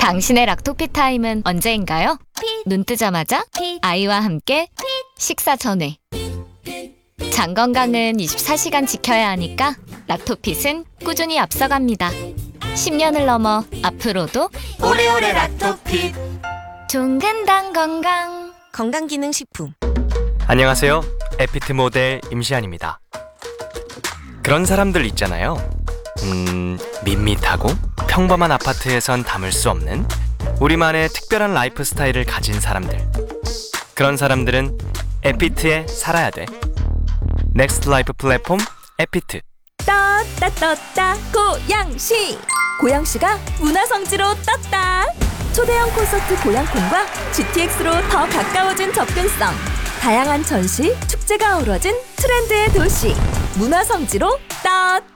당신의 락토피 타임은 언제인가요? 눈 뜨자마자? 아이와 함께? 식사 전에? 장 건강은 24시간 지켜야 하니까 락토핏은 꾸준히 앞서갑니다. 10년을 넘어 앞으로도 오래오래 락토핏. 종근당 건강. 건강기능식품. 안녕하세요. 에피트 모델 임시안입니다. 그런 사람들 있잖아요. 밋밋하고 평범한 아파트에선 담을 수 없는 우리만의 특별한 라이프 스타일을 가진 사람들. 그런 사람들은 에피트에 살아야 돼. 넥스트 라이프 플랫폼 에피트. 떴다 고양시. 고양시가 문화성지로 떴다. 초대형 콘서트 고양콘과 GTX로 더 가까워진 접근성. 다양한 전시, 축제가 어우러진 트렌드의 도시 문화성지로 떴다.